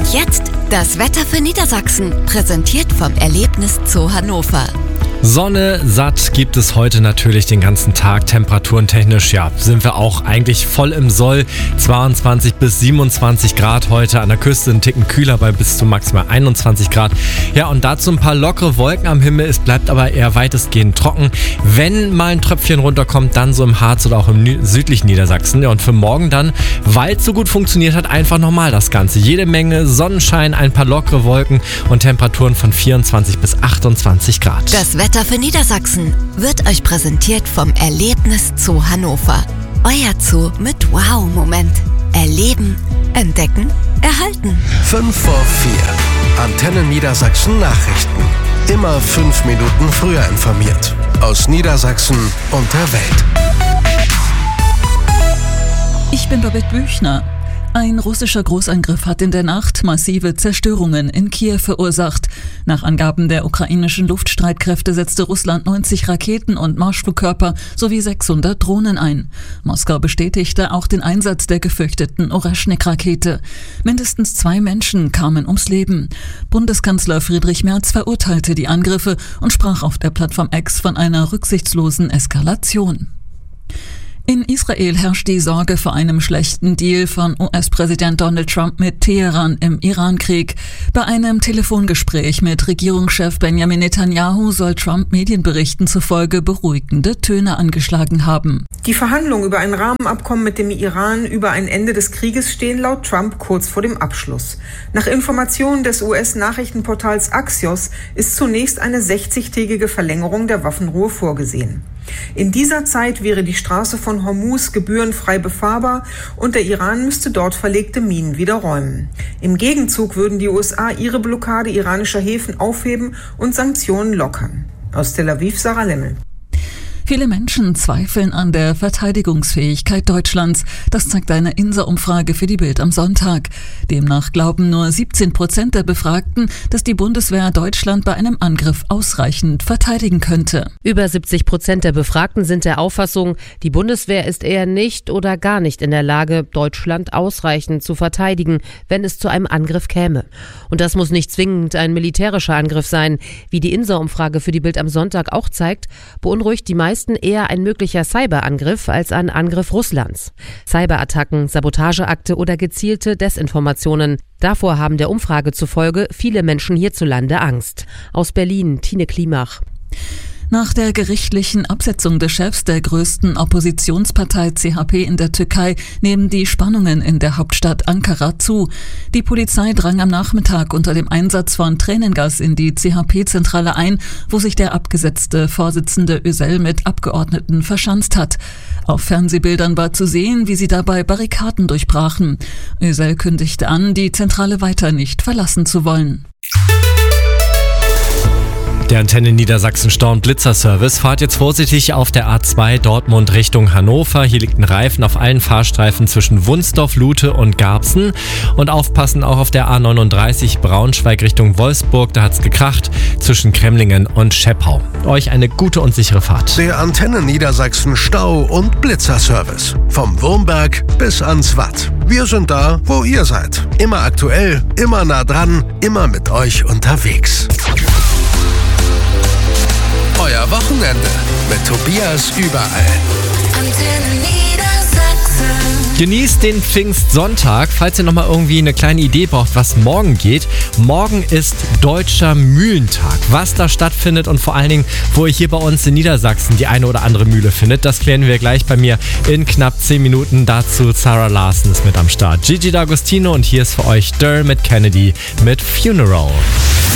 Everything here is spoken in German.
Und jetzt das Wetter für Niedersachsen, präsentiert vom Erlebnis Zoo Hannover. Sonne satt gibt es heute natürlich den ganzen Tag. Temperaturentechnisch, sind wir auch eigentlich voll im Soll. 22 bis 27 Grad heute, an der Küste ein Ticken kühler bei bis zu maximal 21 Grad. Ja, und dazu ein paar lockere Wolken am Himmel. Es bleibt aber eher weitestgehend trocken. Wenn mal ein Tröpfchen runterkommt, dann so im Harz oder auch im südlichen Niedersachsen. Ja, und für morgen dann, weil es so gut funktioniert hat, einfach nochmal das Ganze. Jede Menge Sonnenschein, ein paar lockere Wolken und Temperaturen von 24 bis 28 Grad. Das Wetter für Niedersachsen wird euch präsentiert vom Erlebnis Zoo Hannover. Euer Zoo mit Wow-Moment. Erleben, entdecken, erhalten. 5 vor 4. Antenne Niedersachsen Nachrichten. Immer 5 Minuten früher informiert. Aus Niedersachsen und der Welt. Ich bin Babette Büchner. Ein russischer Großangriff hat in der Nacht massive Zerstörungen in Kiew verursacht. Nach Angaben der ukrainischen Luftstreitkräfte setzte Russland 90 Raketen und Marschflugkörper sowie 600 Drohnen ein. Moskau bestätigte auch den Einsatz der gefürchteten Oreschnik-Rakete. Mindestens 2 Menschen kamen ums Leben. Bundeskanzler Friedrich Merz verurteilte die Angriffe und sprach auf der Plattform X von einer rücksichtslosen Eskalation. In Israel herrscht die Sorge vor einem schlechten Deal von US-Präsident Donald Trump mit Teheran im Iran-Krieg. Bei einem Telefongespräch mit Regierungschef Benjamin Netanyahu soll Trump Medienberichten zufolge beruhigende Töne angeschlagen haben. Die Verhandlungen über ein Rahmenabkommen mit dem Iran über ein Ende des Krieges stehen laut Trump kurz vor dem Abschluss. Nach Informationen des US-Nachrichtenportals Axios ist zunächst eine 60-tägige Verlängerung der Waffenruhe vorgesehen. In dieser Zeit wäre die Straße von Hormuz gebührenfrei befahrbar und der Iran müsste dort verlegte Minen wieder räumen. Im Gegenzug würden die USA ihre Blockade iranischer Häfen aufheben und Sanktionen lockern. Aus Tel Aviv, Sarah Lemmel. Viele Menschen zweifeln an der Verteidigungsfähigkeit Deutschlands. Das zeigt eine INSA-Umfrage für die Bild am Sonntag. Demnach glauben nur 17% der Befragten, dass die Bundeswehr Deutschland bei einem Angriff ausreichend verteidigen könnte. Über 70% der Befragten sind der Auffassung, die Bundeswehr ist eher nicht oder gar nicht in der Lage, Deutschland ausreichend zu verteidigen, wenn es zu einem Angriff käme. Und das muss nicht zwingend ein militärischer Angriff sein. Wie die INSA-Umfrage für die Bild am Sonntag auch zeigt, beunruhigt die meisten eher ein möglicher Cyberangriff als ein Angriff Russlands. Cyberattacken, Sabotageakte oder gezielte Desinformationen. Davor haben der Umfrage zufolge viele Menschen hierzulande Angst. Aus Berlin, Tine Klimach. Nach der gerichtlichen Absetzung des Chefs der größten Oppositionspartei CHP in der Türkei nehmen die Spannungen in der Hauptstadt Ankara zu. Die Polizei drang am Nachmittag unter dem Einsatz von Tränengas in die CHP-Zentrale ein, wo sich der abgesetzte Vorsitzende Özel mit Abgeordneten verschanzt hat. Auf Fernsehbildern war zu sehen, wie sie dabei Barrikaden durchbrachen. Özel kündigte an, die Zentrale weiter nicht verlassen zu wollen. Der Antenne Niedersachsen Stau- und Blitzerservice. Fahrt jetzt vorsichtig auf der A2 Dortmund Richtung Hannover. Hier liegt ein Reifen auf allen Fahrstreifen zwischen Wunsdorf, Lute und Garbsen. Und aufpassen auch auf der A39 Braunschweig Richtung Wolfsburg. Da hat's gekracht zwischen Kremlingen und Scheppau. Euch eine gute und sichere Fahrt. Der Antenne Niedersachsen Stau- und Blitzerservice. Vom Wurmberg bis ans Watt. Wir sind da, wo ihr seid. Immer aktuell, immer nah dran, immer mit euch unterwegs. Euer Wochenende mit Tobias überall. Antenne Niedersachsen. Genießt den Pfingstsonntag. Falls ihr nochmal irgendwie eine kleine Idee braucht, was morgen geht. Morgen ist Deutscher Mühlentag. Was da stattfindet und vor allen Dingen, wo ihr hier bei uns in Niedersachsen die eine oder andere Mühle findet, das klären wir gleich bei mir in knapp 10 Minuten. Dazu Sarah Larsen ist mit am Start. Gigi D'Agostino und hier ist für euch Dermot Kennedy mit Funeral.